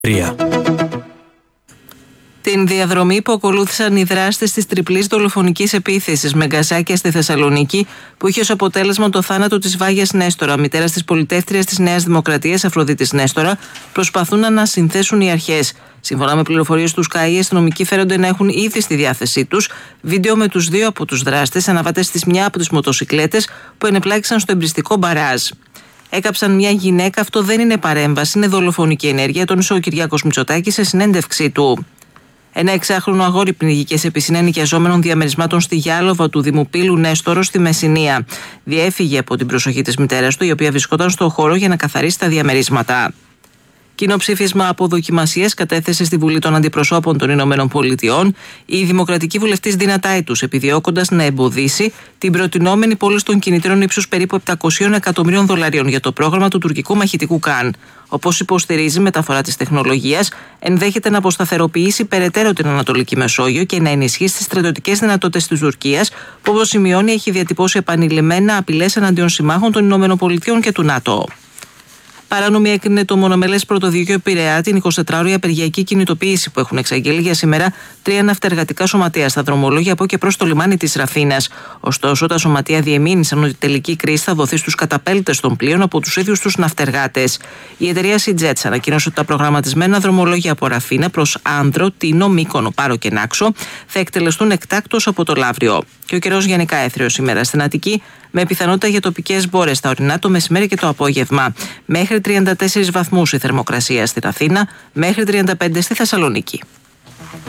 Την διαδρομή που ακολούθησαν οι δράστες της τριπλής δολοφονικής επίθεσης με γκαζάκια στη Θεσσαλονίκη, που είχε ως αποτέλεσμα το θάνατο της Βάγιας Νέστορα, μητέρας της πολιτεύτριας της Νέας Δημοκρατίας Αφροδίτης Νέστορα, προσπαθούν να ανασυνθέσουν οι αρχές. Σύμφωνα με πληροφορίες του ΣΚΑΙ, οι αστυνομικοί φέρονται να έχουν ήδη στη διάθεσή τους βίντεο με τους δύο από τους δράστες αναβατές στις μια από τις μοτοσικλέτες που ενεπλάκησαν στο εμπριστικό μπαράζ. Έκαψαν μια γυναίκα, αυτό δεν είναι παρέμβαση, είναι δολοφονική ενέργεια, τόνισε ο Κυριάκος Μητσοτάκης σε συνέντευξή του. Ένα 6χρονο αγόρι πνιγηκε σε πισίνα ενοικιαζόμενων διαμερισμάτων στη Γιάλοβα του Δήμου Πύλου Νέστορο στη Μεσσηνία. Διέφυγε από την προσοχή της μητέρας του, η οποία βρισκόταν στο χώρο για να καθαρίσει τα διαμερίσματα. Κοινό ψήφισμα αποδοκιμασίας κατέθεσε στη Βουλή των Αντιπροσώπων των Ηνωμένων Πολιτειών η δημοκρατική βουλευτής Ντίνα Τάιτους, επιδιώκοντας να εμποδίσει την προτινόμενη πώληση των κινητήρων ύψους περίπου $700 εκατομμυρίων για το πρόγραμμα του τουρκικού μαχητικού Καν. Όπως υποστηρίζει, η μεταφορά της τεχνολογίας ενδέχεται να αποσταθεροποιήσει περαιτέρω την Ανατολική Μεσόγειο και να ενισχύσει τις στρατιωτικές δυνατότητες της Τουρκίας, που, όπως σημειώνει, έχει διατυπώσει επανειλημμένα απειλές εναντίον συμμάχων των Ηνωμένων Πολιτειών και του ΝΑΤΟ. Παράνομη έκρινε το μονομελές πρωτοδικείο Πειραιά την 24ωρη απεργιακή κινητοποίηση που έχουν εξαγγείλει για σήμερα 3 ναυτεργατικά σωματεία στα δρομολόγια από και προς το λιμάνι της Ραφίνας. Ωστόσο, τα σωματεία διεμήνυσαν ότι η τελική κρίση θα δοθεί στους καταπέλτες των πλοίων από τους ίδιους τους ναυτεργάτες. Η εταιρεία SeaJets ανακοίνωσε ότι τα προγραμματισμένα δρομολόγια από Ραφίνα προς Άνδρο, Τίνο, Μύκονο, Πάρο και Νάξο θα εκτελεστούν εκτάκτως από το Λαύριο. Και ο καιρός γενικά έθριος σήμερα στην Αττική, με πιθανότητα για τοπικές μπόρες στα ορεινά το μεσημέρι και το απόγευμα. Μέχρι 34 βαθμούς η θερμοκρασία στην Αθήνα, μέχρι 35 στη Θεσσαλονίκη.